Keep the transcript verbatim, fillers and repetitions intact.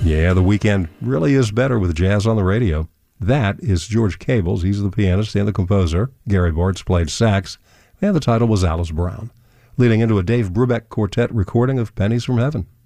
Yeah, the weekend really is better with jazz on the radio. That is George Cables. He's the pianist and the composer. Gary Bartz played sax, and the title was Alice Brown, leading into a Dave Brubeck Quartet recording of Pennies from Heaven.